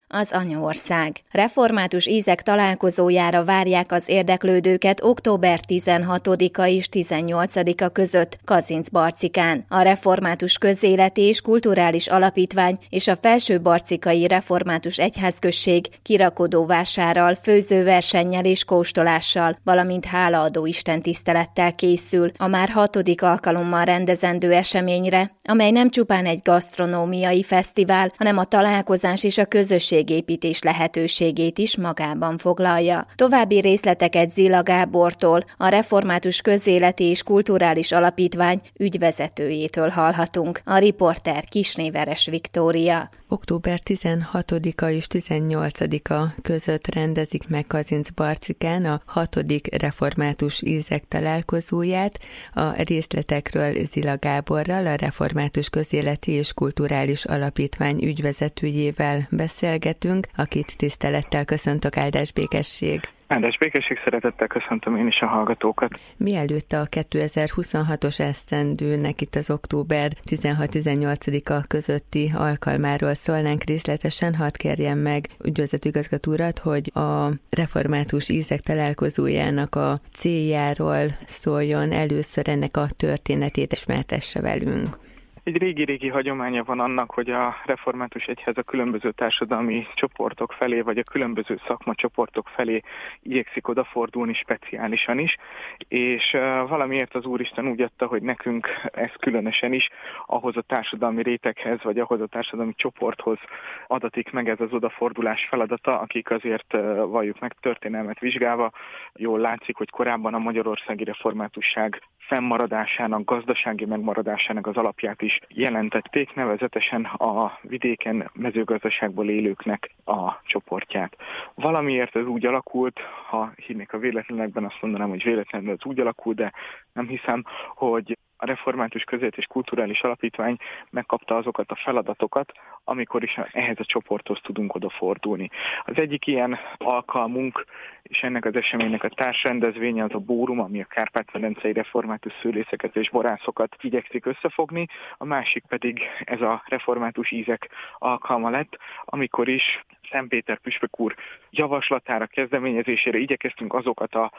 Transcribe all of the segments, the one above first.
Az anyaország. Református ízek találkozójára várják az érdeklődőket október 16-a és 18-a között Kazincbarcikán. A Református Közéleti és Kulturális Alapítvány és a Felső-Barcikai Református Egyházközség kirakodóvásárral, főzőversennyel és kóstolással, valamint hálaadó istentisztelettel készül a már 6. alkalommal rendezendő eseményre, amely nem csupán egy gasztronómiai fesztivál, hanem a találkozás és a közösségépítés lehetőségét is magában foglalja. További részleteket Zila Gábortól, a Református Közéleti és Kulturális Alapítvány ügyvezetőjétől hallhatunk. A riporter Kisnéveres Viktória. Október 16-a és 18-a között rendezik meg Kazincbarcikán a 6. Református ízek találkozóját. A részletekről Zila Gáborral, a Református Közéleti és Kulturális Alapítvány ügyvezetőjével beszélgetünk, akit tisztelettel köszöntök, áldás békesség! Áldás békesség, szeretettel köszöntöm én is a hallgatókat. Mielőtt a 2026-os esztendőnek itt az október 16-18-a közötti alkalmáról szólnánk részletesen, hadd kérjem meg ügyvezető igazgató urat, hogy a Református ízek találkozójának a céljáról szóljon először, ennek a történetét ismertesse velünk. Egy régi-régi hagyománya van annak, hogy a Református Egyház a különböző társadalmi csoportok felé, vagy a különböző szakmacsoportok felé igyekszik odafordulni speciálisan is, és valamiért az Úristen úgy adta, hogy nekünk ez különösen is ahhoz a társadalmi réteghez, vagy ahhoz a társadalmi csoporthoz adatik meg ez az odafordulás feladata, akik azért valljuk meg történelmet vizsgálva, jól látszik, hogy korábban a magyarországi reformátusság fennmaradásának, gazdasági megmaradásának az alapját is jelentették, nevezetesen a vidéken mezőgazdaságból élőknek a csoportját. Valamiért ez úgy alakult, ha hinnék a véletlenekben, azt mondanám, hogy véletlenül ez úgy alakult, de nem hiszem, hogy a Református Közéleti és Kulturális Alapítvány megkapta azokat a feladatokat, amikor is ehhez a csoporthoz tudunk odafordulni. Az egyik ilyen alkalmunk, és ennek az eseménynek a társrendezvénye az a Bórum, ami a kárpát-medencei református szőlészeket és borászokat igyekszik összefogni, a másik pedig ez a református ízek alkalma lett, amikor is Szent Péter püspök úr javaslatára, kezdeményezésére igyekeztünk azokat a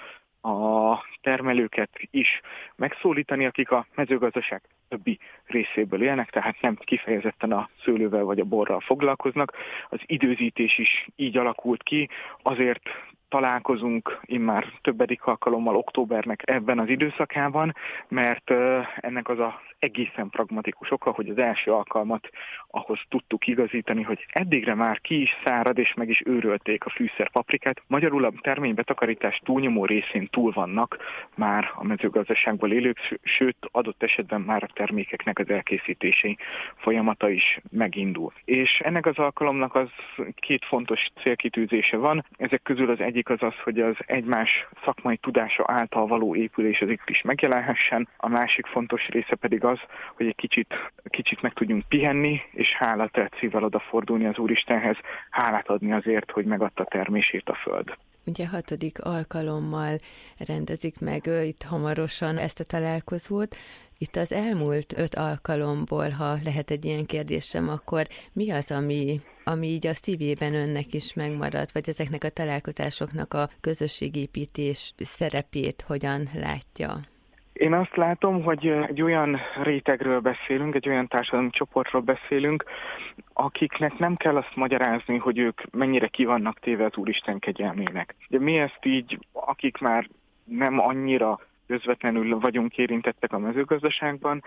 termelőket is megszólítani, akik a mezőgazdaság többi részéből élnek, tehát nem kifejezetten a szőlővel vagy a borral foglalkoznak. Az időzítés is így alakult ki, azért találkozunk immár többedik alkalommal októbernek ebben az időszakában, mert ennek az egészen pragmatikus oka, hogy az első alkalmat ahhoz tudtuk igazítani, hogy eddigre már ki is szárad és meg is őrölték a fűszerpaprikát. Magyarul a terménybetakarítás túlnyomó részén túl vannak már a mezőgazdaságból élők, sőt adott esetben már a termékeknek az elkészítési folyamata is megindul. És ennek az alkalomnak az két fontos célkitűzése van, ezek közül az egyik az, hogy az egymás szakmai tudása által való épülés az itt is megjelenhessen, a másik fontos része pedig az, hogy egy kicsit meg tudjunk pihenni, és hálát szívvel odafordulni az Úristenhez, hálát adni azért, hogy megadta termését a föld. Ugye 6. alkalommal rendezik meg itt hamarosan ezt a találkozót. Itt az elmúlt 5 alkalomból, ha lehet egy ilyen kérdésem, akkor mi az, ami így a szívében önnek is megmaradt, vagy ezeknek a találkozásoknak a közösségépítés szerepét hogyan látja? Én azt látom, hogy egy olyan rétegről beszélünk, egy olyan társadalmi csoportról beszélünk, akiknek nem kell azt magyarázni, hogy ők mennyire ki vannak téve az Úristen kegyelmének. De mi ezt így, akik már nem annyira közvetlenül vagyunk érintettek a mezőgazdaságban,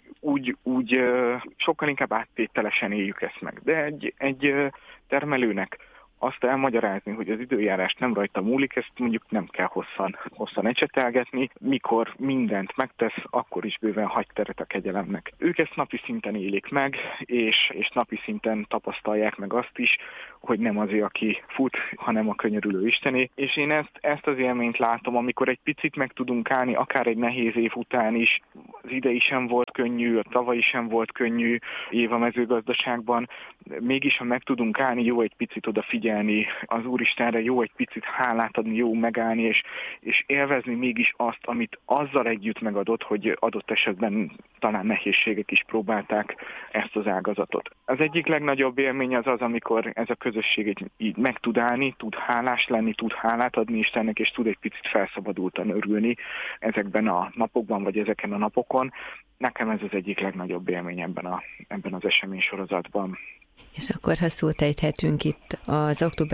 úgy sokkal inkább áttételesen éljük ezt meg. De egy termelőnek azt elmagyarázni, hogy az időjárás nem rajta múlik, ezt mondjuk nem kell hosszan ecsetelgetni, mikor mindent megtesz, akkor is bőven hagy teret a kegyelemnek. Ők ezt napi szinten élik meg, és napi szinten tapasztalják meg azt is, hogy nem azért, aki fut, hanem a könyörülő Istené. És én ezt az élményt látom, amikor egy picit meg tudunk állni, akár egy nehéz év után is. Az idei sem volt könnyű, a tavalyi sem volt könnyű év a mezőgazdaságban. Mégis, ha meg tudunk állni, jó egy picit odafigyelni odafigyelni az Úristenre, jó egy picit hálát adni, jó megállni, és élvezni mégis azt, amit azzal együtt megadott, hogy adott esetben talán nehézségek is próbálták ezt az ágazatot. Az egyik legnagyobb élmény az, amikor ez a közösség így meg tud állni, tud hálás lenni, tud hálát adni Istennek, és tud egy picit felszabadultan örülni ezekben a napokban, vagy ezeken a napokon. Nekem ez az egyik legnagyobb élmény ebben az eseménysorozatban. És akkor, ha szót ejthetünk itt az október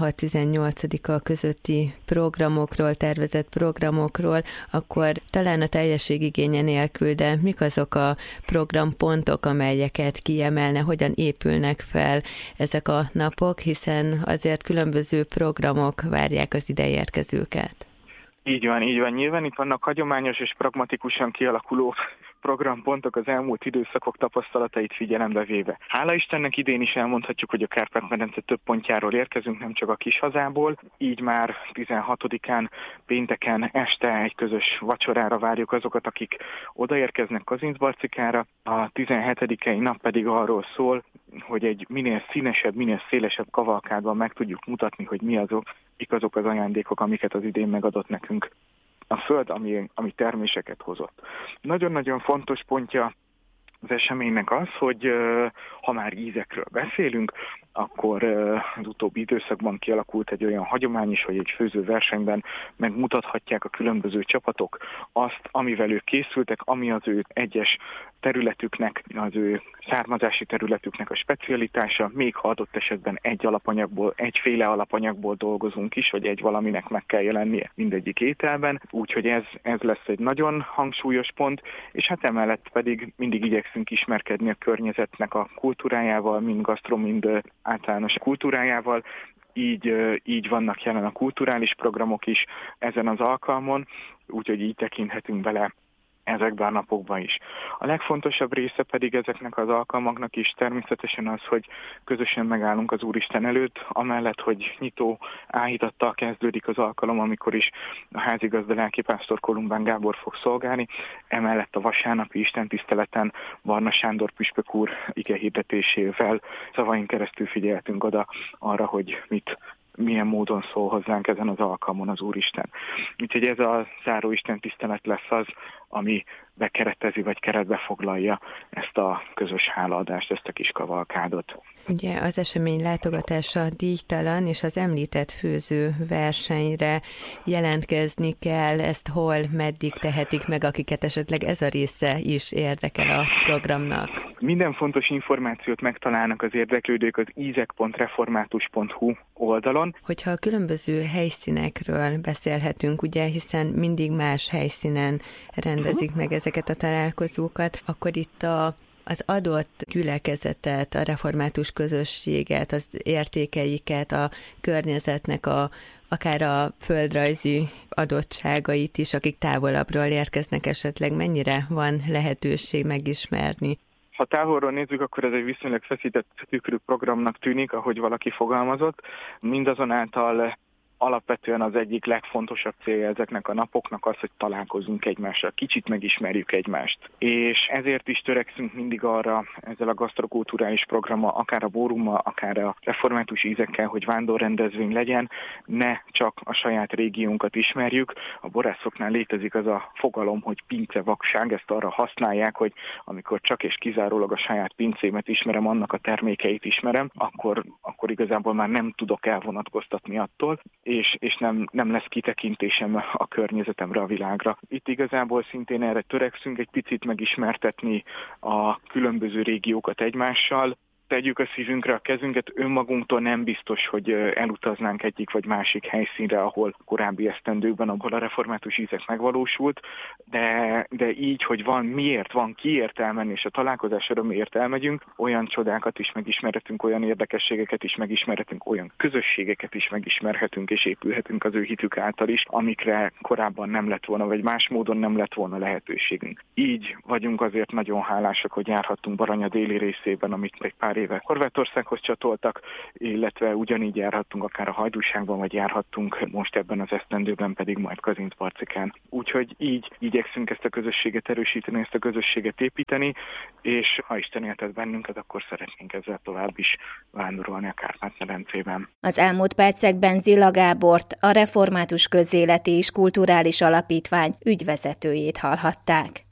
16-18-a közötti programokról, tervezett programokról, akkor talán a teljesség igénye nélkül, de mik azok a programpontok, amelyeket kiemelne, hogyan épülnek fel ezek a napok, hiszen azért különböző programok várják az ideérkezőket. Így van. Nyilván itt vannak hagyományos és pragmatikusan kialakuló programpontok az elmúlt időszakok tapasztalatait figyelembe véve. Hála Istennek idén is elmondhatjuk, hogy a Kárpát-medence több pontjáról érkezünk, nem csak a Kishazából. Így már 16-án pénteken este egy közös vacsorára várjuk azokat, akik odaérkeznek Kazincbarcikára. A 17. nap pedig arról szól, hogy egy minél színesebb, minél szélesebb kavalkádban meg tudjuk mutatni, hogy mik azok az ajándékok, amiket az idén megadott nekünk a Föld, ami terméseket hozott. Nagyon-nagyon fontos pontja az eseménynek az, hogy ha már ízekről beszélünk, akkor az utóbbi időszakban kialakult egy olyan hagyomány is, hogy egy főzőversenyben megmutathatják a különböző csapatok azt, amivel ők készültek, ami az ő egyes területüknek, az ő származási területüknek a specialitása, még ha adott esetben egyféle alapanyagból dolgozunk is, vagy egy valaminek meg kell jelennie mindegyik ételben, úgyhogy ez lesz egy nagyon hangsúlyos pont, és hát emellett pedig mindig igyekszünk ismerkedni a környezetnek a kultúrájával, mind gasztro, mind általános kultúrájával, így vannak jelen a kulturális programok is ezen az alkalmon, úgyhogy így tekinthetünk bele ezekben a napokban is. A legfontosabb része pedig ezeknek az alkalmaknak is természetesen az, hogy közösen megállunk az Úristen előtt, amellett, hogy nyitó áhítattal kezdődik az alkalom, amikor is a házigazda lelkipásztor Kolumbán Gábor fog szolgálni, emellett a vasárnapi istentiszteleten Barna Sándor püspök úr igehirdetésével szavain keresztül figyeltünk oda arra, hogy milyen módon szól hozzánk ezen az alkalmon az Úristen. Úgyhogy ez a záró istentisztelet lesz az, ami bekeretezi vagy keretbe foglalja ezt a közös hálaadást, ezt a kis kavalkádot. Ugye az esemény látogatása díjtalan, és az említett főző versenyre jelentkezni kell, ezt hol, meddig tehetik meg, akiket esetleg ez a része is érdekel a programnak? Minden fontos információt megtalálnak az érdeklődők az izek.református.hu oldalon. Hogyha a különböző helyszínekről beszélhetünk, ugye, hiszen mindig más helyszínen rendezik meg ezeket a találkozókat, akkor itt az adott gyülekezetet, a református közösséget, az értékeiket, a környezetnek akár a földrajzi adottságait is, akik távolabbról érkeznek esetleg, mennyire van lehetőség megismerni? Ha távolról nézzük, akkor ez egy viszonylag feszített tükrű programnak tűnik, ahogy valaki fogalmazott. Mindazonáltal alapvetően az egyik legfontosabb célja ezeknek a napoknak az, hogy találkozunk egymással, kicsit megismerjük egymást. És ezért is törekszünk mindig arra ezzel a gasztrokulturális programmal, akár a bórummal, akár a református ízekkel, hogy vándorrendezvény legyen, ne csak a saját régiónkat ismerjük. A borászoknál létezik az a fogalom, hogy pincevakság, ezt arra használják, hogy amikor csak és kizárólag a saját pincémet ismerem, annak a termékeit ismerem, akkor igazából már nem tudok elvonatkoztatni attól, és nem lesz kitekintésem a környezetemre, a világra. Itt igazából szintén erre törekszünk, egy picit megismertetni a különböző régiókat egymással, tegyük a szívünkre a kezünket, önmagunktól nem biztos, hogy elutaznánk egyik vagy másik helyszínre, ahol korábbi esztendőkben, ahol a református ízek megvalósult, de így, hogy van kiért elmenni, és a találkozás öröméért elmegyünk, olyan csodákat is megismerhetünk, olyan érdekességeket is megismerhetünk, olyan közösségeket is megismerhetünk, és épülhetünk az ő hitük által is, amikre korábban nem lett volna, vagy más módon nem lett volna lehetőségünk. Így vagyunk azért nagyon hálásak, hogy járhattunk Baranya déli részében, amit egy pár éve Horvátországhoz csatoltak, illetve ugyanígy járhattunk akár a Hajdúságban, vagy járhattunk most ebben az esztendőben pedig majd Kazincbarcikán. Úgyhogy így igyekszünk ezt a közösséget erősíteni, ezt a közösséget építeni, és ha Isten éltet bennünket, akkor szeretnénk ezzel tovább is vándorolni a Kárpát-medencében. Az elmúlt percekben Zilla Gábort, a Református Közéleti és Kulturális Alapítvány ügyvezetőjét hallhatták.